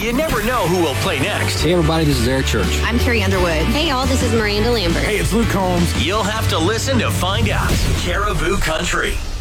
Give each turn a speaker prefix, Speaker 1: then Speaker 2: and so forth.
Speaker 1: You never know who will play next.
Speaker 2: Hey, everybody, this is Air Church.
Speaker 3: I'm Carrie Underwood.
Speaker 4: Hey, y'all, this is Miranda Lambert.
Speaker 5: Hey, it's Luke Combs.
Speaker 1: You'll have to listen to find out. Caribou Country.